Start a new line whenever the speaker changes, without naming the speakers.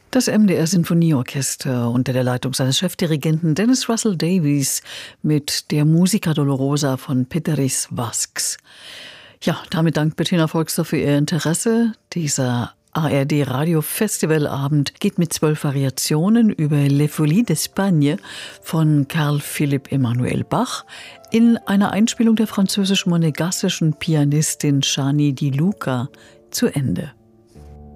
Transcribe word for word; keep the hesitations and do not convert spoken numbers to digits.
Das M D R Sinfonieorchester unter der Leitung seines Chefdirigenten Dennis Russell Davies mit der Musica Dolorosa von Peteris Vasks. Ja, damit dankt Bettina Volkster für ihr Interesse. Dieser A R D-Radio-Festivalabend geht mit zwölf Variationen über Les Folies d'Espagne von Carl Philipp Emanuel Bach in einer Einspielung der französisch-monegassischen Pianistin Shani Di Luca zu Ende.